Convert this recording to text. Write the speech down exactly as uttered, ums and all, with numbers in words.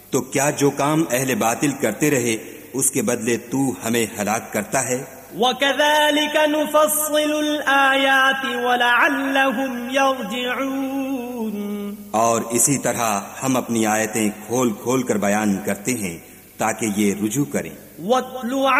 तो क्या जो काम अहले बातिल करते रहे उसके बदले तू हमें हलाक करता है? वकज़ालिक नुफ़स्सिलुल आयाति वलअल्लहुम यरजिऊन, और इसी तरह हम अपनी आयतें खोल खोल कर बयान करते हैं ताकि ये रुजू करें। वत्लु